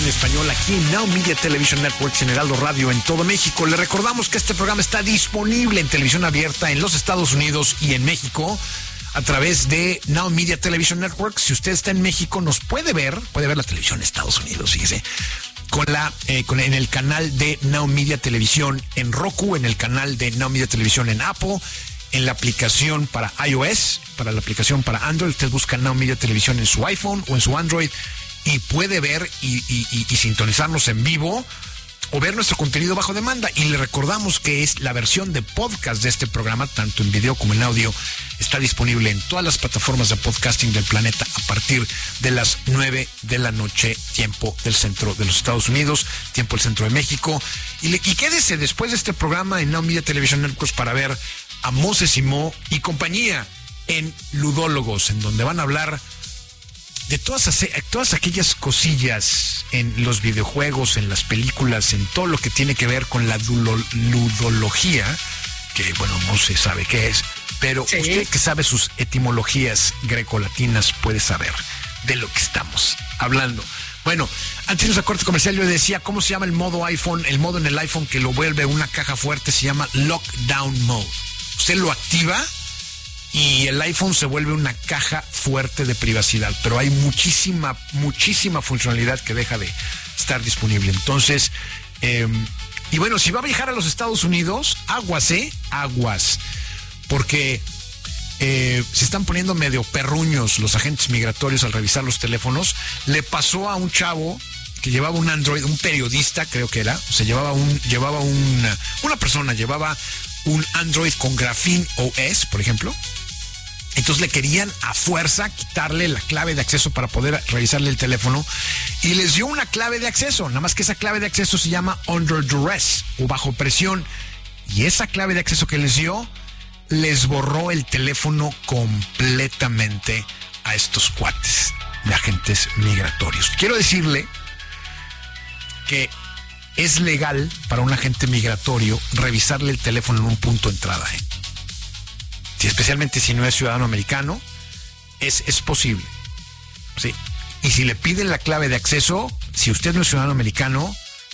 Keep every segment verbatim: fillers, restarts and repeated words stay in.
español aquí en Now Media Television Networks en Heraldo Radio en todo México. Le recordamos que este programa está disponible en televisión abierta en los Estados Unidos y en México a través de Now Media Television Networks. Si usted está en México, nos puede ver, puede ver la televisión de Estados Unidos, fíjese, con la, eh, con, en el canal de Now Media Televisión en Roku, en el canal de Now Media Televisión en Apple, en la aplicación para iOS, para la aplicación para Android. Usted busca Now Media Televisión en su iPhone o en su Android y puede ver y, y, y, y sintonizarnos en vivo o ver nuestro contenido bajo demanda. Y le recordamos que es la versión de podcast de este programa, tanto en video como en audio, está disponible en todas las plataformas de podcasting del planeta a partir de las nueve de la noche, tiempo del centro de los Estados Unidos, tiempo del centro de México. Y, le, y quédese después de este programa en Now Media Television Networks para ver a Moses y Mo y compañía en Ludólogos, en donde van a hablar de todas, todas aquellas cosillas en los videojuegos, en las películas, en todo lo que tiene que ver con la ludología, que bueno, no se sabe qué es, pero sí, usted que sabe sus etimologías grecolatinas puede saber de lo que estamos hablando. Bueno, antes de irnos a corte comercial, yo le decía cómo se llama el modo iPhone, el modo en el iPhone que lo vuelve una caja fuerte, se llama Lockdown Mode. Usted lo activa y el iPhone se vuelve una caja fuerte de privacidad, pero hay muchísima, muchísima funcionalidad que deja de estar disponible. Entonces, eh, y bueno, si va a viajar a los Estados Unidos, aguas, ¿eh? Aguas, porque eh, se están poniendo medio perruños los agentes migratorios al revisar los teléfonos. Le pasó a un chavo que llevaba un Android, un periodista creo que era, o sea, llevaba un, llevaba un, una persona llevaba un Android con Graphene O S, por ejemplo. Entonces le querían a fuerza quitarle la clave de acceso para poder revisarle el teléfono y les dio una clave de acceso, nada más que esa clave de acceso se llama Under Duress o bajo presión, y esa clave de acceso que les dio les borró el teléfono completamente a estos cuates de agentes migratorios. Quiero decirle que es legal para un agente migratorio revisarle el teléfono en un punto de entrada, ¿eh? Sí, especialmente si no es ciudadano americano, es, es posible. ¿Sí? Y si le piden la clave de acceso, si usted no es ciudadano americano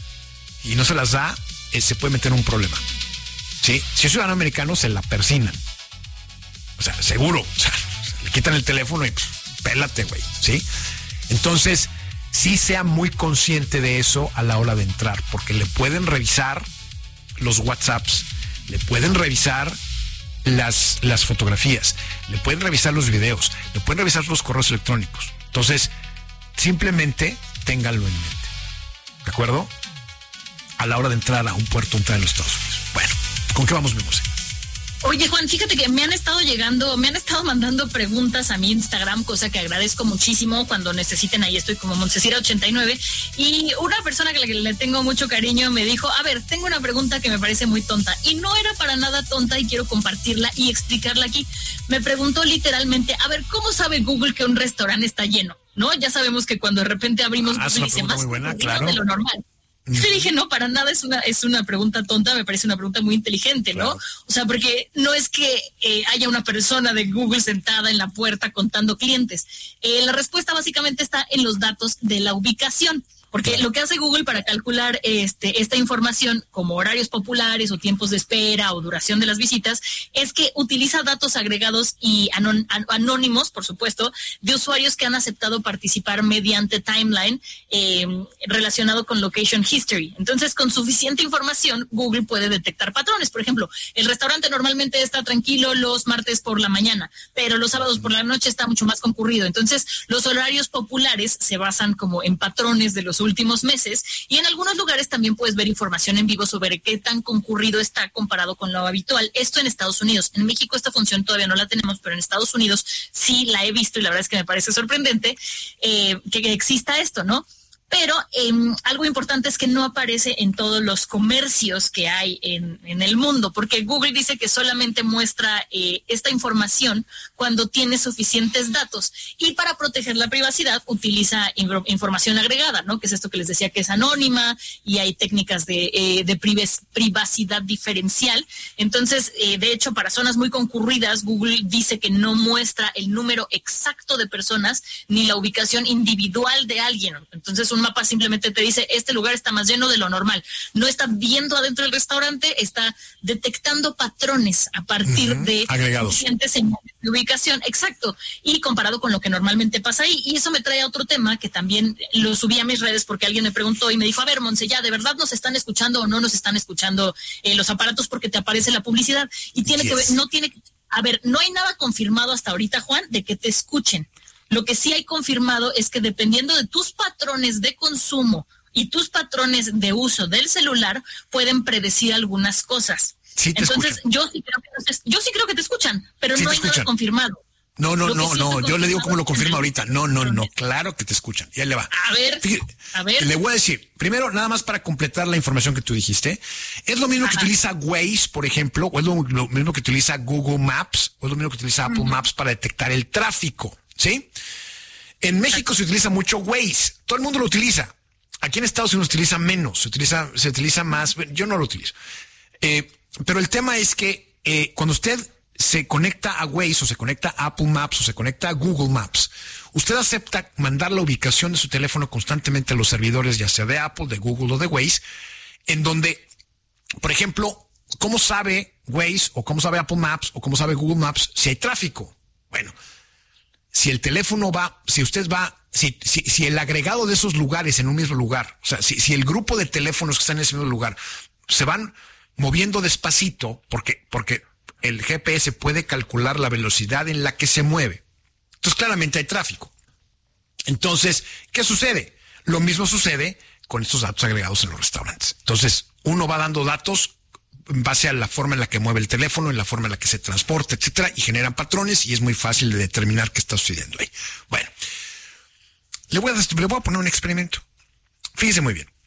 y no se las da, eh, se puede meter en un problema. ¿Sí? Si es ciudadano americano, se la persinan. O sea, seguro. O sea, le quitan el teléfono y pff, pélate, güey. ¿Sí? Entonces, sí sea muy consciente de eso a la hora de entrar, porque le pueden revisar los WhatsApps, le pueden revisar las, las fotografías, le pueden revisar los videos, le pueden revisar los correos electrónicos. Entonces, simplemente ténganlo en mente. ¿De acuerdo? A la hora de entrar a un puerto entrar en los Estados Unidos. Bueno, ¿con qué vamos, mi música? Oye, Juan, fíjate que me han estado llegando, me han estado mandando preguntas a mi Instagram, cosa que agradezco muchísimo. Cuando necesiten, ahí estoy como Montesira ochenta y nueve. Y una persona que le, le tengo mucho cariño me dijo, a ver, tengo una pregunta que me parece muy tonta. Y no era para nada tonta y quiero compartirla y explicarla aquí. Me preguntó literalmente, a ver, ¿cómo sabe Google que un restaurante está lleno? ¿No? Ya sabemos que cuando de repente abrimos ah, Google dice más muy buena, claro, de lo normal. Yo dije, no, para nada es una es una pregunta tonta, me parece una pregunta muy inteligente, ¿no? Claro. O sea, porque no es que eh, haya una persona de Google sentada en la puerta contando clientes. Eh, la respuesta básicamente está en los datos de la ubicación. Porque lo que hace Google para calcular este, esta información como horarios populares o tiempos de espera o duración de las visitas es que utiliza datos agregados y anon, anónimos, por supuesto, de usuarios que han aceptado participar mediante timeline eh, relacionado con location history. Entonces, con suficiente información, Google puede detectar patrones. Por ejemplo, el restaurante normalmente está tranquilo los martes por la mañana, pero los sábados por la noche está mucho más concurrido. Entonces, los horarios populares se basan como en patrones de los últimos meses, y en algunos lugares también puedes ver información en vivo sobre qué tan concurrido está comparado con lo habitual. Esto en Estados Unidos. En México esta función todavía no la tenemos, pero en Estados Unidos sí la he visto y la verdad es que me parece sorprendente eh, que, que exista esto, ¿no? Pero eh, algo importante es que no aparece en todos los comercios que hay en, en el mundo, porque Google dice que solamente muestra eh, esta información cuando tiene suficientes datos, y para proteger la privacidad utiliza in- información agregada, ¿no? Que es esto que les decía que es anónima, y hay técnicas de, eh, de prives- privacidad diferencial. Entonces, eh, de hecho, para zonas muy concurridas, Google dice que no muestra el número exacto de personas ni la ubicación individual de alguien. Entonces, un mapa simplemente te dice, este lugar está más lleno de lo normal. No está viendo adentro del restaurante, está detectando patrones a partir uh-huh. de agregados. Señales de ubicación, exacto, y comparado con lo que normalmente pasa ahí. Y eso me trae a otro tema que también lo subí a mis redes porque alguien me preguntó y me dijo, a ver, Monse, ya, ¿de verdad nos están escuchando o no nos están escuchando eh, los aparatos porque te aparece la publicidad? Y tiene yes. que ver, no tiene, a ver, no hay nada confirmado hasta ahorita, Juan, de que te escuchen. Lo que sí hay confirmado es que dependiendo de tus patrones de consumo y tus patrones de uso del celular, pueden predecir algunas cosas. Sí te Entonces, escuchan. yo sí creo que yo sí creo que te escuchan, pero sí no hay escuchan. nada confirmado. No, no, no, no, yo le digo cómo lo confirma ahorita. No, no, no, claro que te escuchan. Ya le va. A ver, Fíjate, a ver. Le voy a decir, primero, nada más para completar la información que tú dijiste, es lo mismo Ajá. que utiliza Waze, por ejemplo, o es lo, lo mismo que utiliza Google Maps, o es lo mismo que utiliza Apple uh-huh. Maps para detectar el tráfico, ¿sí? En México se utiliza mucho Waze, todo el mundo lo utiliza. Aquí en Estados Unidos se utiliza menos, se utiliza, se utiliza más, yo no lo utilizo. Eh, pero el tema es que eh, cuando usted se conecta a Waze o se conecta a Apple Maps o se conecta a Google Maps, usted acepta mandar la ubicación de su teléfono constantemente a los servidores, ya sea de Apple, de Google o de Waze, en donde, por ejemplo, ¿cómo sabe Waze o cómo sabe Apple Maps o cómo sabe Google Maps si hay tráfico? Bueno, si el teléfono va, si usted va, si, si, si el agregado de esos lugares en un mismo lugar, o sea, si, si el grupo de teléfonos que están en ese mismo lugar se van moviendo despacito, porque, porque el G P S puede calcular la velocidad en la que se mueve. Entonces, claramente hay tráfico. Entonces, ¿qué sucede? Lo mismo sucede con estos datos agregados en los restaurantes. Entonces, uno va dando datos en base a la forma en la que mueve el teléfono, en la forma en la que se transporta, etcétera, y generan patrones y es muy fácil de determinar qué está sucediendo ahí. Bueno, le voy a, le voy a poner un experimento. Fíjese muy bien.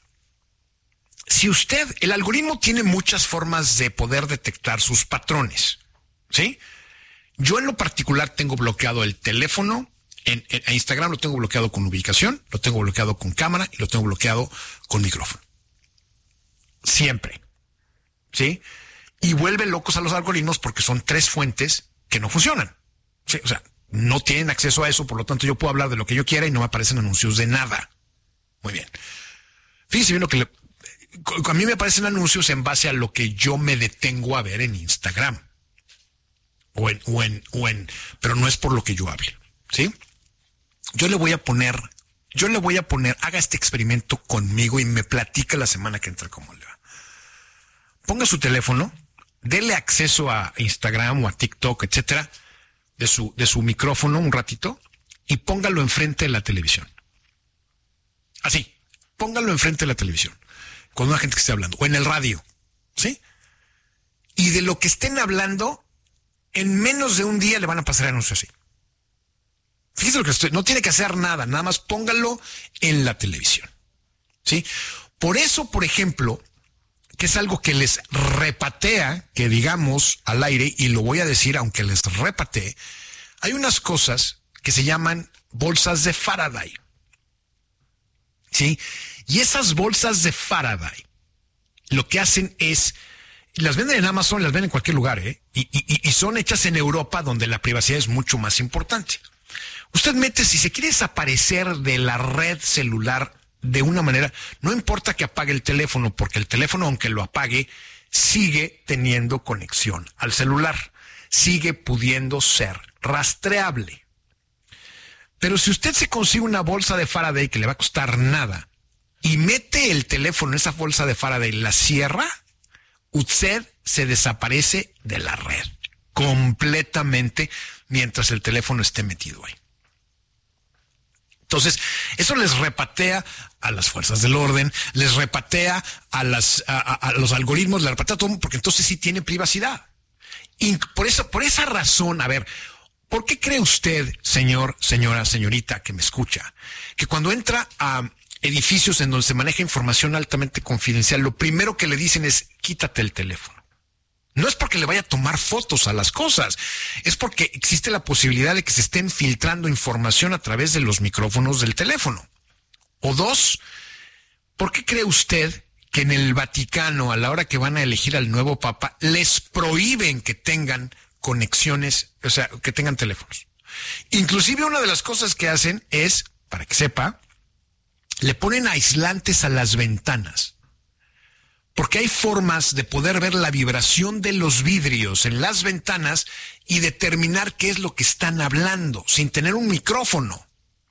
Si usted, el algoritmo tiene muchas formas de poder detectar sus patrones, ¿sí? Yo en lo particular tengo bloqueado el teléfono, en, en, en Instagram lo tengo bloqueado con ubicación, lo tengo bloqueado con cámara y lo tengo bloqueado con micrófono. Siempre. ¿Sí? Y vuelve locos a los algoritmos porque son tres fuentes que no funcionan. ¿Sí? O sea, no tienen acceso a eso, por lo tanto yo puedo hablar de lo que yo quiera y no me aparecen anuncios de nada. Muy bien. Fíjese bien lo que le... A mí me aparecen anuncios en base a lo que yo me detengo a ver en Instagram. O en, o en, o en, pero no es por lo que yo hable. ¿Sí? Yo le voy a poner, yo le voy a poner, haga este experimento conmigo y me platica la semana que entra cómo le va. Ponga su teléfono, dele acceso a Instagram o a TikTok, etcétera, de su, de su micrófono un ratito y póngalo enfrente de la televisión. Así, póngalo enfrente de la televisión, con una gente que esté hablando, o en el radio, ¿sí? Y de lo que estén hablando, en menos de un día le van a pasar anuncios así. Fíjese lo que estoy, no tiene que hacer nada, nada más póngalo en la televisión, ¿sí? Por eso, por ejemplo, que es algo que les repatea, que digamos al aire, y lo voy a decir aunque les repatee, hay unas cosas que se llaman bolsas de Faraday, ¿sí? Y esas bolsas de Faraday, lo que hacen es, las venden en Amazon, las venden en cualquier lugar, ¿eh? Y, y, y son hechas en Europa, donde la privacidad es mucho más importante. Usted mete, si se quiere desaparecer de la red celular de una manera, no importa que apague el teléfono, porque el teléfono, aunque lo apague, sigue teniendo conexión al celular, sigue pudiendo ser rastreable. Pero si usted se consigue una bolsa de Faraday que le va a costar nada y mete el teléfono en esa bolsa de Faraday y la cierra, usted se desaparece de la red completamente mientras el teléfono esté metido ahí. Entonces, eso les repatea a las fuerzas del orden, les repatea a, las, a, a los algoritmos, les repatea a todo, porque entonces sí tiene privacidad. Y por eso, por esa razón, a ver, ¿por qué cree usted, señor, señora, señorita que me escucha, que cuando entra a edificios en donde se maneja información altamente confidencial, lo primero que le dicen es quítate el teléfono? No es porque le vaya a tomar fotos a las cosas, es porque existe la posibilidad de que se estén filtrando información a través de los micrófonos del teléfono. O dos, ¿por qué cree usted que en el Vaticano, a la hora que van a elegir al nuevo Papa, les prohíben que tengan conexiones, o sea, que tengan teléfonos? Inclusive una de las cosas que hacen es, para que sepa, le ponen aislantes a las ventanas. Porque hay formas de poder ver la vibración de los vidrios en las ventanas y determinar qué es lo que están hablando, sin tener un micrófono.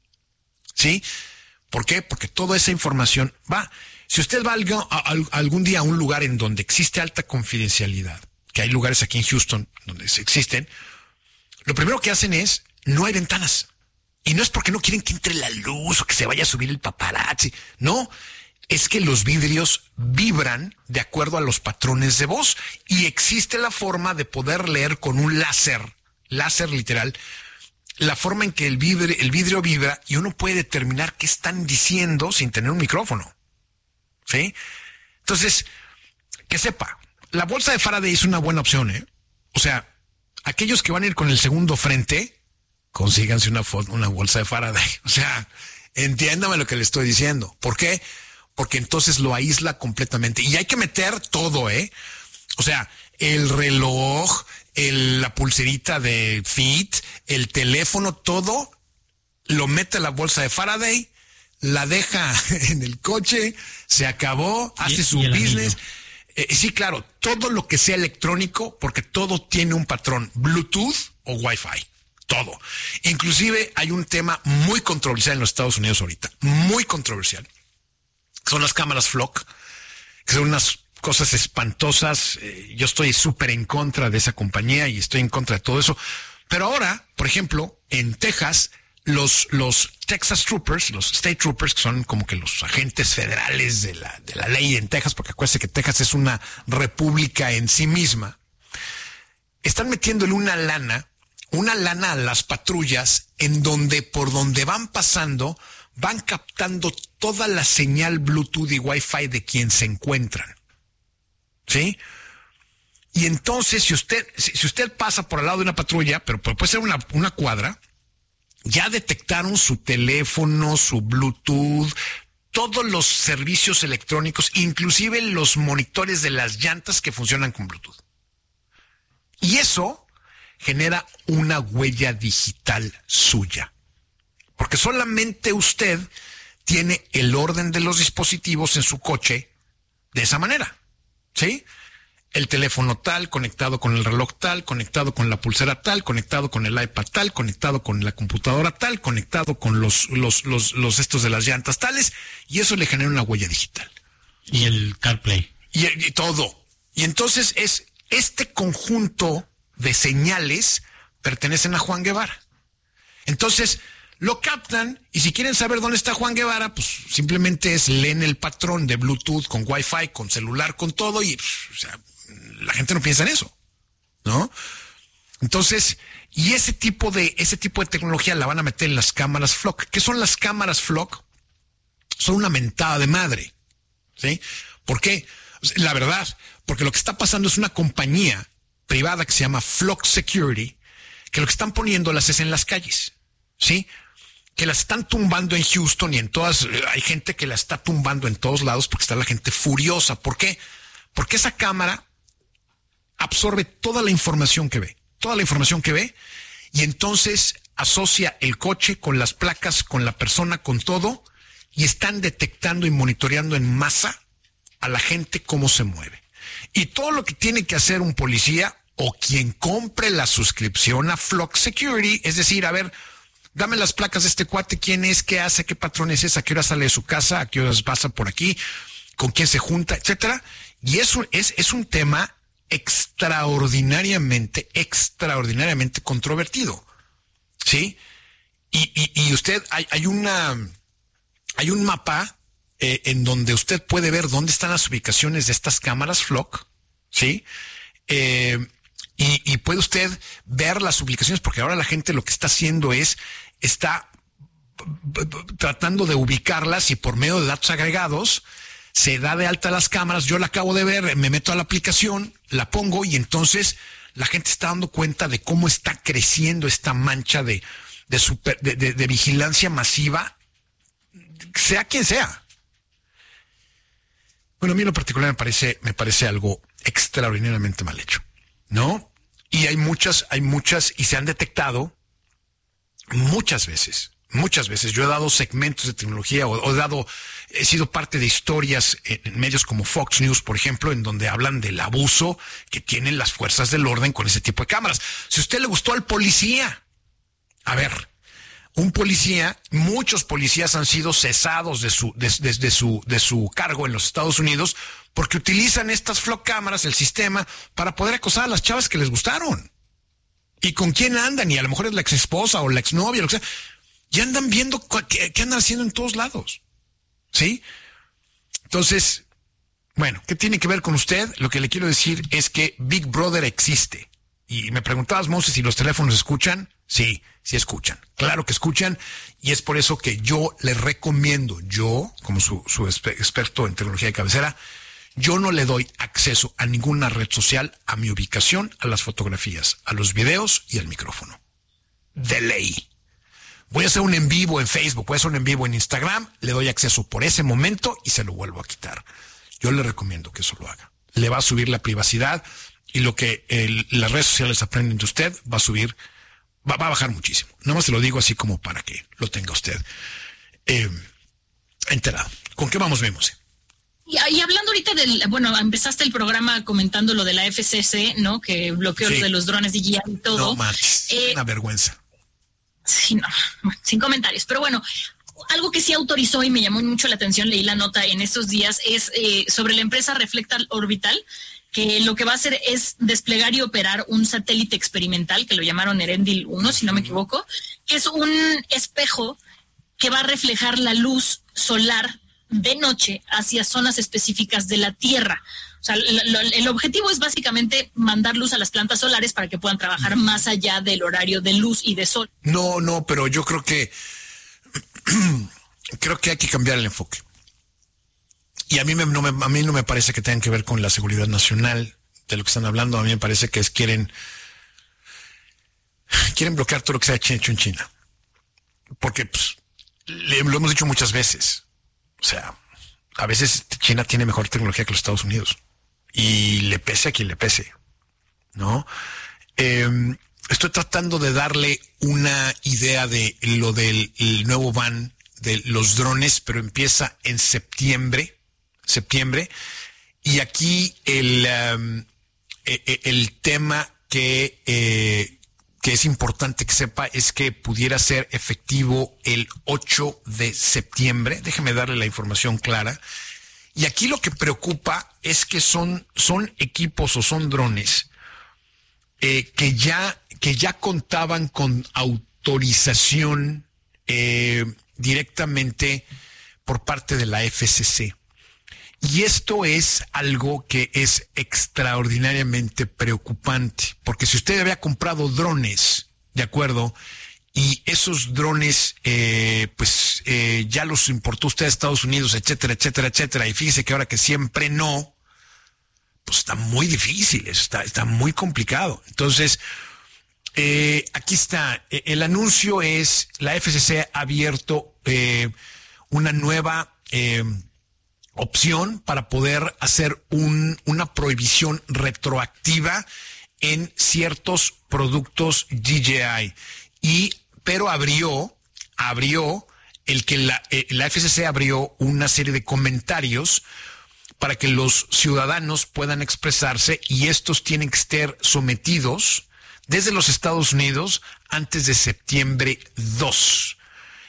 ¿Sí? ¿Por qué? Porque toda esa información va. Si usted va a, a, a algún día a un lugar en donde existe alta confidencialidad, que hay lugares aquí en Houston donde existen, lo primero que hacen es, no hay ventanas. Y no es porque no quieren que entre la luz o que se vaya a subir el paparazzi. No, es que los vidrios vibran de acuerdo a los patrones de voz y existe la forma de poder leer con un láser, láser literal, la forma en que el vidrio, el vidrio vibra y uno puede determinar qué están diciendo sin tener un micrófono. ¿Sí? Entonces, que sepa, la bolsa de Faraday es una buena opción, ¿eh? O sea, aquellos que van a ir con el segundo frente, consíganse una, una bolsa de Faraday. O sea, entiéndame lo que le estoy diciendo. ¿Por qué? Porque entonces lo aísla completamente. Y hay que meter todo, ¿eh? O sea, el reloj, el, la pulserita de Fit, el teléfono, todo lo mete a la bolsa de Faraday, la deja en el coche, se acabó, hace su business. Eh, sí, claro, todo lo que sea electrónico, porque todo tiene un patrón, Bluetooth o Wi-Fi. Todo. Inclusive hay un tema muy controversial en los Estados Unidos ahorita, muy controversial. Son las cámaras Flock, que son unas cosas espantosas. Eh, yo estoy súper en contra de esa compañía y estoy en contra de todo eso. Pero ahora, por ejemplo, en Texas, los, los Texas Troopers, los State Troopers, que son como que los agentes federales de la, de la ley en Texas, porque acuérdense que Texas es una república en sí misma, están metiéndole una lana una lana a las patrullas en donde por donde van pasando van captando toda la señal Bluetooth y Wi-Fi de quien se encuentran. ¿Sí? Y entonces si usted si, si usted pasa por al lado de una patrulla, pero, pero puede ser una, una cuadra, ya detectaron su teléfono, su Bluetooth, todos los servicios electrónicos, inclusive los monitores de las llantas que funcionan con Bluetooth. Y eso genera una huella digital suya. Porque solamente usted tiene el orden de los dispositivos en su coche de esa manera. ¿Sí? El teléfono tal, conectado con el reloj tal, conectado con la pulsera tal, conectado con el iPad tal, conectado con la computadora tal, conectado con los, los, los, los estos de las llantas tales, y eso le genera una huella digital. Y el CarPlay. Y, y todo. Y entonces es este conjunto de señales pertenecen a Juan Guevara. Entonces, lo captan y si quieren saber dónde está Juan Guevara, pues simplemente es leen el patrón de Bluetooth con Wi-Fi, con celular, con todo y, o sea, la gente no piensa en eso, ¿no? Entonces, y ese tipo de, ese tipo de tecnología la van a meter en las cámaras Flock. ¿Qué son las cámaras Flock? Son una mentada de madre, ¿sí? ¿Por qué? La verdad, porque lo que está pasando es una compañía privada que se llama Flock Security, que lo que están poniendo las es en las calles, ¿sí? Que las están tumbando en Houston y en todas, hay gente que la está tumbando en todos lados porque está la gente furiosa. ¿Por qué? Porque esa cámara absorbe toda la información que ve, toda la información que ve, y entonces asocia el coche con las placas, con la persona, con todo, y están detectando y monitoreando en masa a la gente cómo se mueve. Y todo lo que tiene que hacer un policía o quien compre la suscripción a Flock Security, es decir, a ver, dame las placas de este cuate, quién es, qué hace, qué patrón es ese, a qué hora sale de su casa, a qué horas pasa por aquí, con quién se junta, etcétera. Y eso es, es un tema extraordinariamente, extraordinariamente controvertido, ¿sí? Y, y, y usted, hay, hay una, hay un mapa eh, en donde usted puede ver dónde están las ubicaciones de estas cámaras Flock, ¿sí? Eh, y, y puede usted ver las ubicaciones, porque ahora la gente lo que está haciendo es, está tratando de ubicarlas y por medio de datos agregados se da de alta las cámaras. Yo la acabo de ver, me meto a la aplicación, la pongo y entonces la gente está dando cuenta de cómo está creciendo esta mancha de, de, super, de, de, de vigilancia masiva, sea quien sea. Bueno, a mí en lo particular me parece, me parece algo extraordinariamente mal hecho, ¿no? Y hay muchas, hay muchas, y se han detectado muchas veces, muchas veces. Yo he dado segmentos de tecnología o, o he dado, he sido parte de historias en, en medios como Fox News, por ejemplo, en donde hablan del abuso que tienen las fuerzas del orden con ese tipo de cámaras. Si a usted le gustó al policía, a ver, un policía, muchos policías han sido cesados de su, de, de, de su, de su cargo en los Estados Unidos porque utilizan estas flock cámaras, el sistema, para poder acosar a las chavas que les gustaron. ¿Y con quién andan? Y a lo mejor es la ex esposa o la exnovia, lo que sea. Ya andan viendo qué, qué andan haciendo en todos lados. ¿Sí? Entonces, bueno, ¿qué tiene que ver con usted? Lo que le quiero decir es que Big Brother existe. Y me preguntabas, Moses, si los teléfonos escuchan. Sí, sí escuchan. Claro que escuchan. Y es por eso que yo le recomiendo, yo, como su, su experto en tecnología de cabecera, yo no le doy acceso a ninguna red social, a mi ubicación, a las fotografías, a los videos y al micrófono. De ley. Voy a hacer un en vivo en Facebook, voy a hacer un en vivo en Instagram, le doy acceso por ese momento y se lo vuelvo a quitar. Yo le recomiendo que eso lo haga. Le va a subir la privacidad y lo que el, las redes sociales aprenden de usted va a subir, va, va a bajar muchísimo. Nada más se lo digo así como para que lo tenga usted eh, enterado. ¿Con qué vamos, Memos? Y, y hablando ahorita del, bueno, empezaste el programa comentando lo de la F C C, ¿no? Que bloqueó sí. lo de los drones D J I y todo. No, más, eh, una vergüenza. Sí, no, sin comentarios. Pero bueno, algo que sí autorizó y me llamó mucho la atención, leí la nota en estos días, es eh, sobre la empresa Reflectar Orbital, que lo que va a hacer es desplegar y operar un satélite experimental, que lo llamaron Erendil uno, si no me equivoco, que es un espejo que va a reflejar la luz solar de noche hacia zonas específicas de la Tierra. O sea, lo, el objetivo es básicamente mandar luz a las plantas solares para que puedan trabajar más allá del horario de luz y de sol. No, no, pero yo creo que creo que hay que cambiar el enfoque. Y a mí, me, no me, a mí no me parece que tengan que ver con la seguridad nacional de lo que están hablando. A mí me parece que es quieren quieren bloquear todo lo que se ha hecho en China. Porque pues, le, lo hemos dicho muchas veces. O sea, a veces China tiene mejor tecnología que los Estados Unidos. Y le pese a quien le pese, ¿no? Eh, estoy tratando de darle una idea de lo del el nuevo ban de los drones, pero empieza en septiembre, septiembre. Y aquí el, um, el, el tema que, eh, que es importante que sepa es que pudiera ser efectivo el ocho de septiembre. Déjeme darle la información clara. Y aquí lo que preocupa es que son, son equipos o son drones eh, que ya, que ya contaban con autorización eh, directamente por parte de la F C C. Y esto es algo que es extraordinariamente preocupante, porque si usted había comprado drones, ¿de acuerdo?, y esos drones, eh, pues, eh, ya los importó usted a Estados Unidos, etcétera, etcétera, etcétera. Y fíjese que ahora que siempre no, pues está muy difícil, está, está muy complicado. Entonces, eh, aquí está. El anuncio es, la F C C ha abierto eh, una nueva eh, opción para poder hacer un, una prohibición retroactiva en ciertos productos D J I. Y pero abrió, abrió el que la, eh, la F C C abrió una serie de comentarios para que los ciudadanos puedan expresarse y estos tienen que estar sometidos desde los Estados Unidos antes de septiembre dos.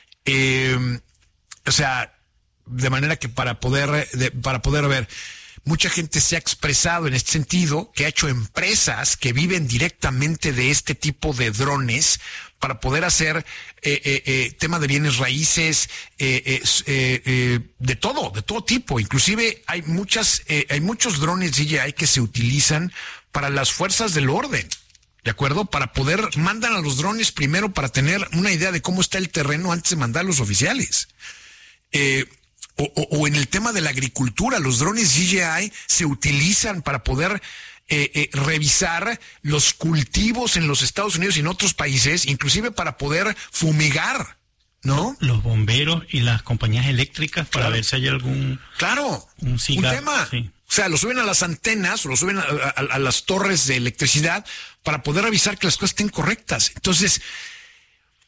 Eh, o sea, de manera que para poder, de, para poder ver, mucha gente se ha expresado en este sentido, que ha hecho empresas que viven directamente de este tipo de drones para poder hacer eh, eh, eh, tema de bienes raíces, eh, eh, eh, eh, de todo, de todo tipo. Inclusive hay muchas, eh, hay muchos drones D J I que se utilizan para las fuerzas del orden, ¿de acuerdo? Para poder, mandan a los drones primero para tener una idea de cómo está el terreno antes de mandar a los oficiales. Eh, O, o, o en el tema de la agricultura, los drones D J I se utilizan para poder eh, eh, revisar los cultivos en los Estados Unidos y en otros países, inclusive para poder fumigar, ¿no? Los bomberos y las compañías eléctricas para claro. ver si hay algún... Claro, un, cigar, un tema. Sí. O sea, lo suben a las antenas, o lo suben a, a, a las torres de electricidad para poder revisar que las cosas estén correctas. Entonces,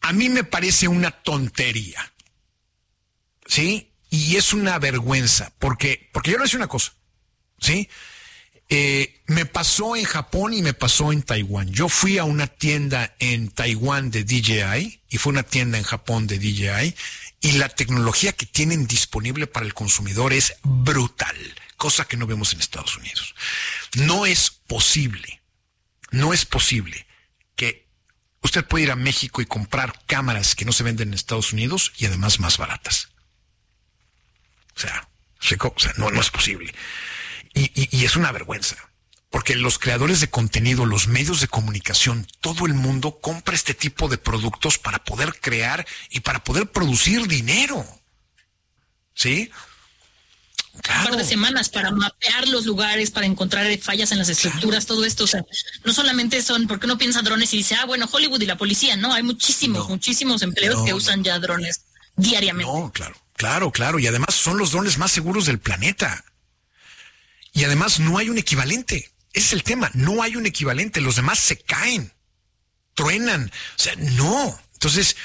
a mí me parece una tontería, ¿sí? Y es una vergüenza, porque, porque yo le voy a decir una cosa, ¿sí? Eh, me pasó en Japón y me pasó en Taiwán. Yo fui a una tienda en Taiwán de D J I y fue una tienda en Japón de D J I, y la tecnología que tienen disponible para el consumidor es brutal, cosa que no vemos en Estados Unidos. No es posible, no es posible que usted pueda ir a México y comprar cámaras que no se venden en Estados Unidos y además más baratas. O sea, o sea no, no es posible. Y, y, y es una vergüenza, porque los creadores de contenido, los medios de comunicación, todo el mundo compra este tipo de productos para poder crear y para poder producir dinero. ¿Sí? Claro. Un par de semanas para mapear los lugares, para encontrar fallas en las estructuras, claro. Todo esto. O sea, no solamente son, porque uno piensa drones y dice, ah, bueno, Hollywood y la policía. No, hay muchísimos, no, muchísimos empleos no, que usan no. ya drones diariamente. No, claro, claro, claro. Y además son los drones más seguros del planeta. Y además no hay un equivalente. Ese es el tema. No hay un equivalente. Los demás se caen, truenan. O sea, no. Entonces,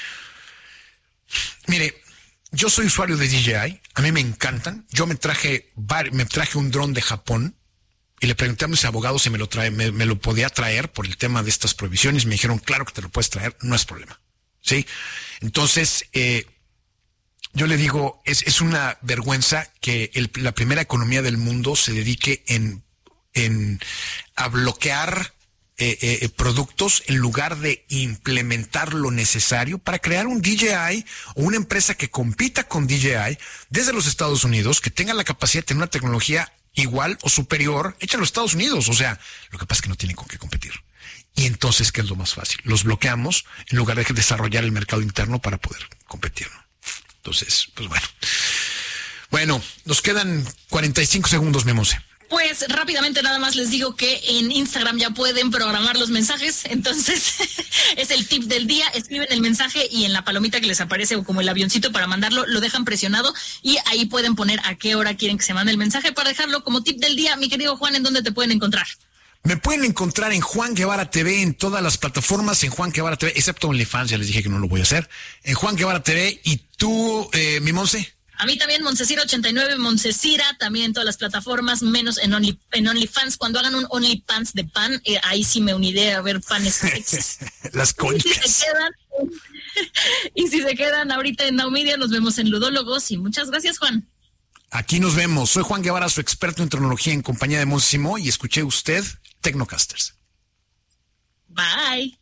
mire, yo soy usuario de D J I. A mí me encantan. Yo me traje, me traje un dron de Japón y le pregunté a mis abogados si me lo trae, me, me lo podía traer por el tema de estas prohibiciones. Me dijeron, claro que te lo puedes traer, no es problema. ¿Sí? Entonces, eh, yo le digo, es, es una vergüenza que el, la primera economía del mundo se dedique en, en a bloquear eh, eh, productos en lugar de implementar lo necesario para crear un D J I o una empresa que compita con D J I desde los Estados Unidos, que tenga la capacidad de tener una tecnología igual o superior hecha en los Estados Unidos. O sea, lo que pasa es que no tienen con qué competir. Y entonces, ¿qué es lo más fácil? Los bloqueamos en lugar de desarrollar el mercado interno para poder competir, ¿no? Entonces, pues bueno. Bueno, nos quedan cuarenta y cinco segundos, mi Monse. Pues rápidamente nada más les digo que en Instagram ya pueden programar los mensajes, entonces es el tip del día, escriben el mensaje y en la palomita que les aparece o como el avioncito para mandarlo, lo dejan presionado y ahí pueden poner a qué hora quieren que se mande el mensaje para dejarlo como tip del día. Mi querido Juan, ¿en dónde te pueden encontrar? Me pueden encontrar en Juan Guevara T V, en todas las plataformas, en Juan Guevara T V, excepto OnlyFans, ya les dije que no lo voy a hacer. En Juan Guevara T V, y tú, eh, mi Monse. A mí también, Moncecira ochenta y nueve, Moncecira, también en todas las plataformas, menos en, Only, en OnlyFans. Cuando hagan un OnlyFans de pan, eh, ahí sí me uniré a ver panes sexys. Las conchas. Y si se quedan, y si se quedan ahorita en Now Media, nos vemos en Ludólogos. Y muchas gracias, Juan. Aquí nos vemos. Soy Juan Guevara, su experto en tecnología en compañía de Monse Simó, y escuché usted Tecnocasters. Bye.